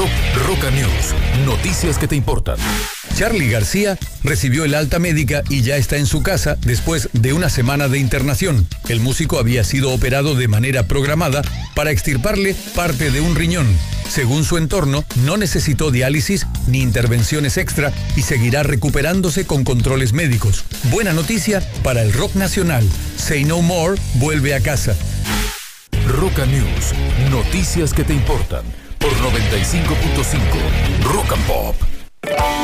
Roca News, noticias que te importan. Charly García recibió el alta médica y ya está en su casa después de una semana de internación. El músico había sido operado de manera programada para extirparle parte de un riñón. Según su entorno, no necesitó diálisis ni intervenciones extra y seguirá recuperándose con controles médicos. Buena noticia para el rock nacional. Say No More vuelve a casa. Roca News, noticias que te importan por 95.5 Rock and Pop.